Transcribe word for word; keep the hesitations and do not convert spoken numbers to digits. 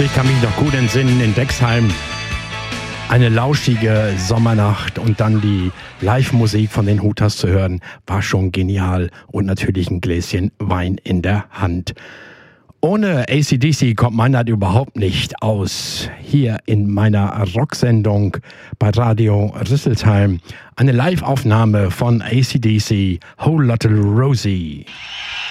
Ich kann mich noch gut entsinnen, in Dexheim eine lauschige Sommernacht und dann die Live-Musik von den Hooters zu hören, war schon genial und natürlich ein Gläschen Wein in der Hand. Ohne A C D C kommt man das überhaupt nicht aus. Hier in meiner Rocksendung bei Radio Rüsselsheim eine Live-Aufnahme von A C D C, Whole Lotta Rosie.